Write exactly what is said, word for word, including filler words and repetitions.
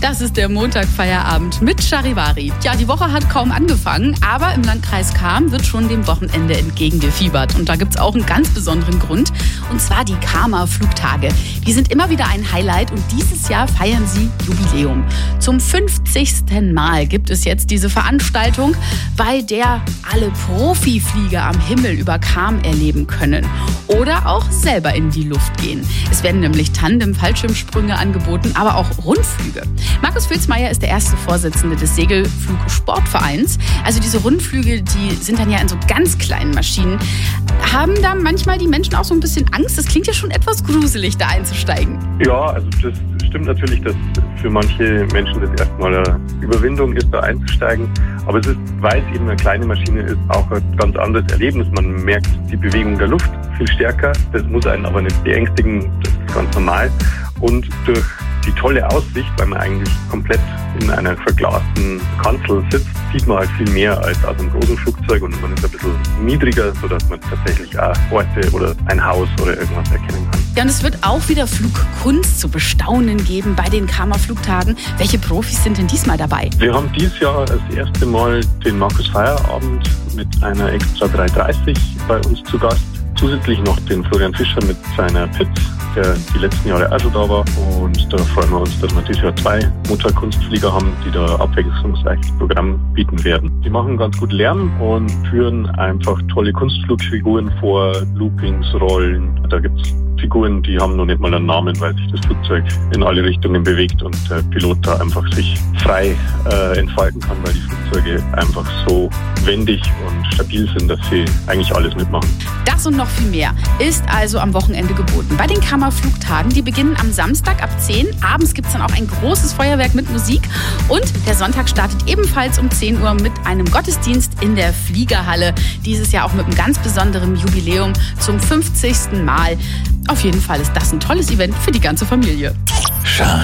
Das ist der Montagfeierabend mit Charivari. Ja, die Woche hat kaum angefangen, aber im Landkreis Cham wird schon dem Wochenende entgegengefiebert. Und da gibt es auch einen ganz besonderen Grund, und zwar die Chamer Flugtage. Die sind immer wieder ein Highlight und dieses Jahr feiern sie Jubiläum. Zum fünfzigsten Mal gibt es jetzt diese Veranstaltung, bei der alle Profiflieger am Himmel über Cham erleben können oder auch selber in die Luft gehen. Es werden nämlich Tandem-Fallschirmsprünge angeboten, aber auch Rundflüge. Markus Filzmeier ist der erste Vorsitzende des Segelflugsportvereins. Also diese Rundflüge, die sind dann ja in so ganz kleinen Maschinen. Haben da manchmal die Menschen auch so ein bisschen Angst? Das klingt ja schon etwas gruselig, da einzusteigen. Ja, also das stimmt natürlich, dass für manche Menschen das erstmal eine Überwindung ist, da einzusteigen. Aber es ist, weil es eben eine kleine Maschine ist, auch ein ganz anderes Erlebnis. Man merkt die Bewegung der Luft viel stärker. Das muss einen aber nicht beängstigen, das ist ganz normal. Und durch die tolle Aussicht, weil man eigentlich komplett in einer verglasten Kanzel sitzt, sieht man halt viel mehr als aus einem großen Flugzeug und man ist ein bisschen niedriger, sodass man tatsächlich auch Orte oder ein Haus oder irgendwas erkennen kann. Ja, und es wird auch wieder Flugkunst zu bestaunen geben bei den Chamer Flugtagen. Welche Profis sind denn diesmal dabei? Wir haben dieses Jahr das erste Mal den Markus Feierabend mit einer Extra dreihundertdreißig bei uns zu Gast. Zusätzlich noch den Florian Fischer mit seiner P I Z, der die letzten Jahre auch schon da war. Und da freuen wir uns, dass wir dieses Jahr zwei Motorkunstflieger haben, die da abwechslungsreiches Programm bieten werden. Die machen ganz gut Lärm und führen einfach tolle Kunstflugfiguren vor, Loopings, Rollen. Da gibt's Figuren, die haben noch nicht mal einen Namen, weil sich das Flugzeug in alle Richtungen bewegt und der Pilot da einfach sich frei äh, entfalten kann, weil die Flugzeuge einfach so wendig und stabil sind, dass sie eigentlich alles mitmachen. Das und noch viel mehr ist also am Wochenende geboten. Bei den Chamer Flugtagen, die beginnen am Samstag ab zehn. Abends gibt es dann auch ein großes Feuerwerk mit Musik. Und der Sonntag startet ebenfalls um zehn Uhr mit einem Gottesdienst in der Fliegerhalle. Dieses Jahr auch mit einem ganz besonderen Jubiläum zum fünfzigsten Mal. Auf jeden Fall ist das ein tolles Event für die ganze Familie.